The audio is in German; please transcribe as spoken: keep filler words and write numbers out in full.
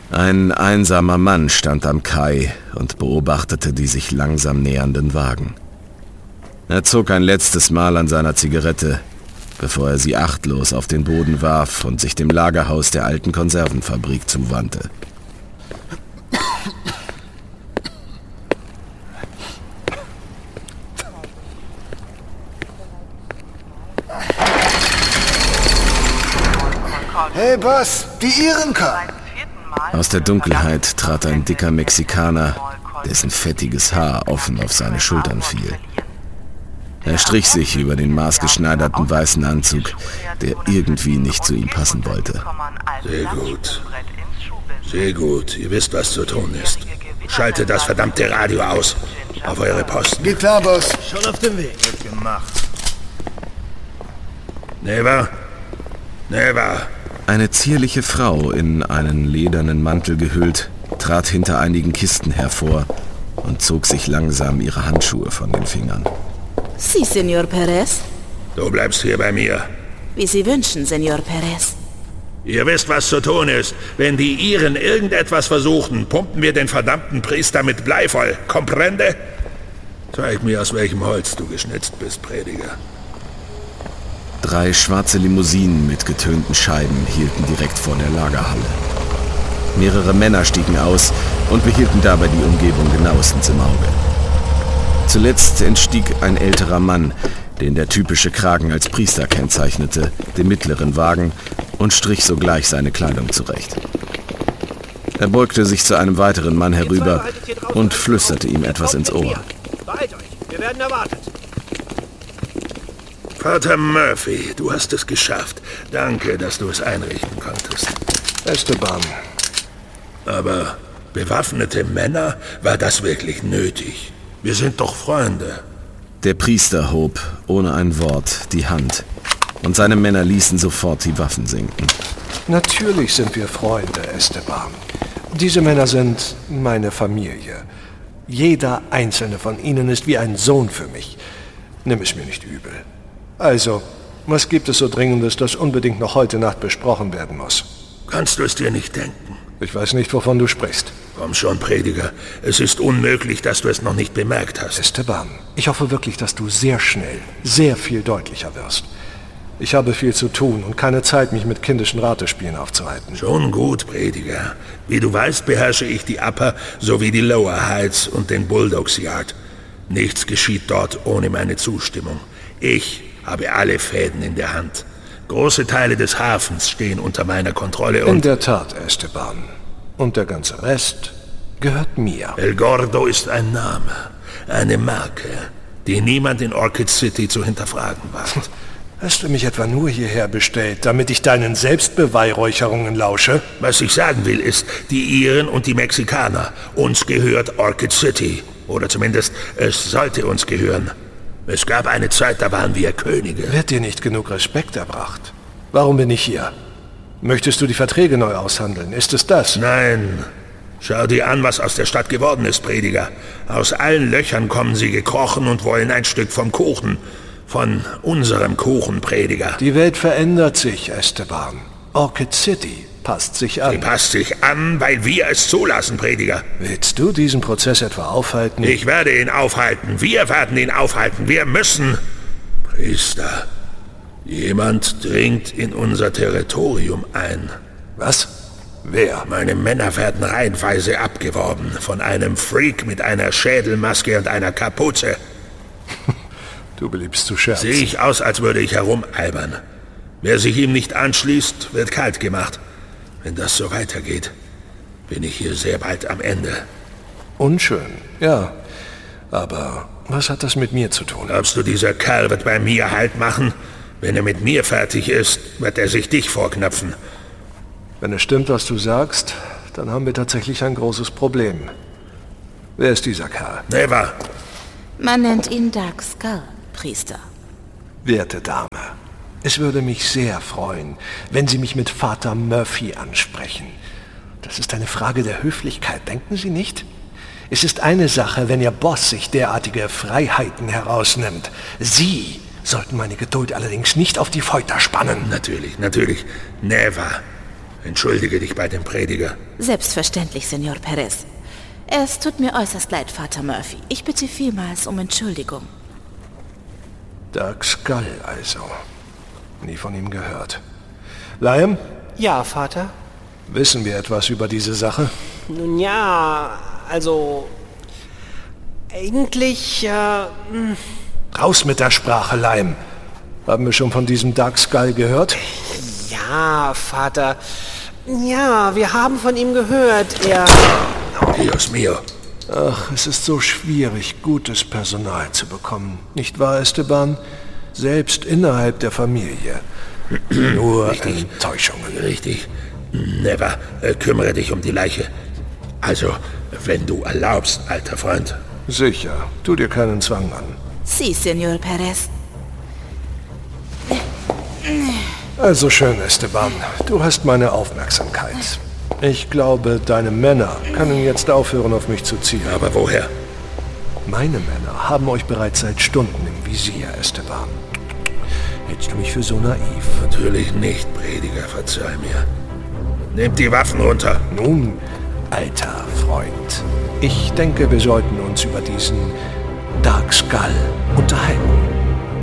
Ein einsamer Mann stand am Kai und beobachtete die sich langsam nähernden Wagen. Er zog ein letztes Mal an seiner Zigarette, bevor er sie achtlos auf den Boden warf und sich dem Lagerhaus der alten Konservenfabrik zuwandte. Hey Boss, die Irenka! Aus der Dunkelheit trat ein dicker Mexikaner, dessen fettiges Haar offen auf seine Schultern fiel. Er strich sich über den maßgeschneiderten weißen Anzug, der irgendwie nicht zu ihm passen wollte. Sehr gut. Sehr gut. Ihr wisst, was zu tun ist. Schaltet das verdammte Radio aus. Auf eure Posten. Geht klar, Boss. Schon auf dem Weg. Wird gemacht. Neva? Neva! Eine zierliche Frau, in einen ledernen Mantel gehüllt, trat hinter einigen Kisten hervor und zog sich langsam ihre Handschuhe von den Fingern. Sie, Senor Perez? Du bleibst hier bei mir. Wie Sie wünschen, Senor Perez. Ihr wisst, was zu tun ist. Wenn die Iren irgendetwas versuchen, pumpen wir den verdammten Priester mit Blei voll. Comprende? Zeig mir, aus welchem Holz du geschnitzt bist, Prediger. Drei schwarze Limousinen mit getönten Scheiben hielten direkt vor der Lagerhalle. Mehrere Männer stiegen aus und behielten dabei die Umgebung genauestens im Auge. Zuletzt entstieg ein älterer Mann, den der typische Kragen als Priester kennzeichnete, dem mittleren Wagen und strich sogleich seine Kleidung zurecht. Er beugte sich zu einem weiteren Mann herüber und flüsterte ihm etwas ins Ohr. Beeilt euch, wir werden erwartet. Vater Murphy, du hast es geschafft. Danke, dass du es einrichten konntest. Esteban. Aber bewaffnete Männer, war das wirklich nötig? Wir sind doch Freunde. Der Priester hob, ohne ein Wort, die Hand. Und seine Männer ließen sofort die Waffen sinken. Natürlich sind wir Freunde, Esteban. Diese Männer sind meine Familie. Jeder einzelne von ihnen ist wie ein Sohn für mich. Nimm es mir nicht übel. Also, was gibt es so Dringendes, das unbedingt noch heute Nacht besprochen werden muss? Kannst du es dir nicht denken? Ich weiß nicht, wovon du sprichst. Komm schon, Prediger. Es ist unmöglich, dass du es noch nicht bemerkt hast. Esteban, ich hoffe wirklich, dass du sehr schnell, sehr viel deutlicher wirst. Ich habe viel zu tun und keine Zeit, mich mit kindischen Ratespielen aufzuhalten. Schon gut, Prediger. Wie du weißt, beherrsche ich die Upper sowie die Lower Heights und den Bulldogs Yard. Nichts geschieht dort ohne meine Zustimmung. Ich habe alle Fäden in der Hand. Große Teile des Hafens stehen unter meiner Kontrolle und... In der Tat, Esteban. Und der ganze Rest gehört mir. El Gordo ist ein Name, eine Marke, die niemand in Orchid City zu hinterfragen wagt. Hast du mich etwa nur hierher bestellt, damit ich deinen Selbstbeweihräucherungen lausche? Was ich sagen will, ist, die Iren und die Mexikaner. Uns gehört Orchid City. Oder zumindest, es sollte uns gehören. Es gab eine Zeit, da waren wir Könige. Wird dir nicht genug Respekt erbracht? Warum bin ich hier? Möchtest du die Verträge neu aushandeln? Ist es das? Nein. Schau dir an, was aus der Stadt geworden ist, Prediger. Aus allen Löchern kommen sie gekrochen und wollen ein Stück vom Kuchen. Von unserem Kuchen, Prediger. Die Welt verändert sich, Esteban. Orchid City passt sich an. Sie passt sich an, weil wir es zulassen, Prediger. Willst du diesen Prozess etwa aufhalten? Ich werde ihn aufhalten. Wir werden ihn aufhalten. Wir müssen. Priester, jemand dringt in unser Territorium ein. Was? Wer? Meine Männer werden reihenweise abgeworben von einem Freak mit einer Schädelmaske und einer Kapuze. Du beliebst zu scherzen. Sehe ich aus, als würde ich herumalbern. Wer sich ihm nicht anschließt, wird kalt gemacht. Wenn das so weitergeht, bin ich hier sehr bald am Ende. Unschön, ja. Aber was hat das mit mir zu tun? Glaubst du, dieser Kerl wird bei mir Halt machen? Wenn er mit mir fertig ist, wird er sich dich vorknöpfen. Wenn es stimmt, was du sagst, dann haben wir tatsächlich ein großes Problem. Wer ist dieser Kerl? Neva. Man nennt ihn Dark Skull, Priester. Werte Dame, es würde mich sehr freuen, wenn Sie mich mit Vater Murphy ansprechen. Das ist eine Frage der Höflichkeit, denken Sie nicht? Es ist eine Sache, wenn Ihr Boss sich derartige Freiheiten herausnimmt. Sie sollten meine Geduld allerdings nicht auf die Folter spannen. Natürlich, natürlich. Neva. Entschuldige dich bei dem Prediger. Selbstverständlich, Senor Perez. Es tut mir äußerst leid, Vater Murphy. Ich bitte vielmals um Entschuldigung. Dark Skull also. Nie von ihm gehört. Liam? Ja, Vater? Wissen wir etwas über diese Sache? Nun ja, also... Eigentlich, äh... Raus mit der Sprache, Liam. Haben wir schon von diesem Dark Skull gehört? Ja, Vater. Ja, wir haben von ihm gehört. Er... Dios mio. Ach, es ist so schwierig, gutes Personal zu bekommen. Nicht wahr, Esteban? Selbst innerhalb der Familie. Nur Richtig. Enttäuschungen. Richtig. Never. Äh, kümmere dich um die Leiche. Also, wenn du erlaubst, alter Freund. Sicher. Tu dir keinen Zwang an. Sie, Senor Perez. Also schön, Esteban. Du hast meine Aufmerksamkeit. Ich glaube, deine Männer können jetzt aufhören, auf mich zu zielen. Aber woher? Meine Männer haben euch bereits seit Stunden im Visier, Esteban. Hältst du mich für so naiv? Natürlich nicht, Prediger, verzeih mir. Nehmt die Waffen runter. Nun, alter Freund, ich denke, wir sollten uns über diesen Dark Skull unterhalten.